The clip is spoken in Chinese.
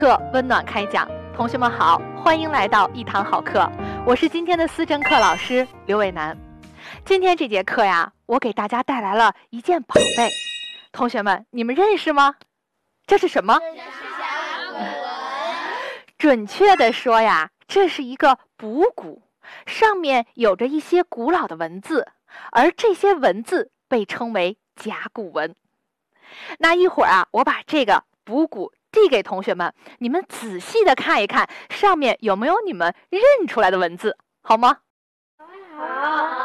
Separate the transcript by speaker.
Speaker 1: 课温暖开讲，同学们好，欢迎来到一堂好课，我是今天的思政课老师刘伟楠。今天这节课呀，我给大家带来了一件宝贝，同学们，你们认识吗？这是什么？准确的说呀，这是一个卜骨，上面有着一些古老的文字，而这些文字被称为甲骨文。那一会儿啊，我把这个卜骨递给同学们，你们仔细的看一看，上面有没有你们认出来的文字，好吗？
Speaker 2: 好。